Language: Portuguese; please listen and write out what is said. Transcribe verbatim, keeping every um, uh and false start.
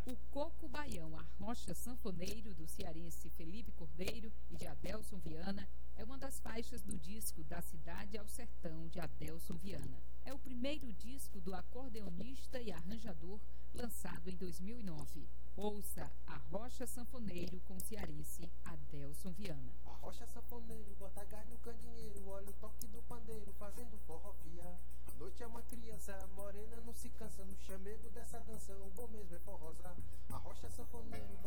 O Coco Baião, a Rocha Sanfoneiro, do cearense Felipe Cordeiro e de Adelson Viana, é uma das faixas do disco Da Cidade ao Sertão, de Adelson Viana. É o primeiro disco do acordeonista e arranjador, lançado em dois mil e nove. Ouça A Rocha Sanfoneiro com o cearense Adelson Viana. A Rocha Sanfoneiro, bota gás no candeeiro, olha o toque do